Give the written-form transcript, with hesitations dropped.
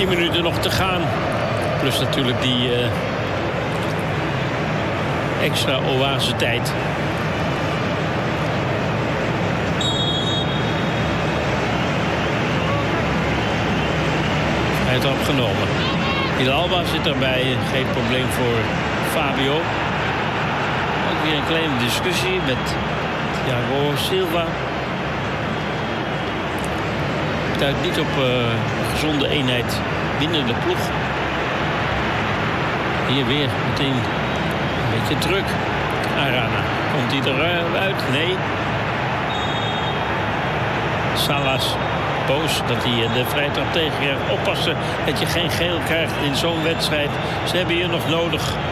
10 minuten nog te gaan. Plus natuurlijk die extra oase tijd. Hij heeft opgenomen. Villalba zit erbij. Geen probleem voor Fabio. Ook weer een kleine discussie met Thiago Silva. Het duidt niet op gezonde eenheid binnen de ploeg. Hier weer meteen een beetje druk. Arana. Komt hij eruit? Nee. Salas boos dat hij de vrije trap tegenkrijgt. Oppassen dat je geen geel krijgt in zo'n wedstrijd. Ze hebben hier nog nodig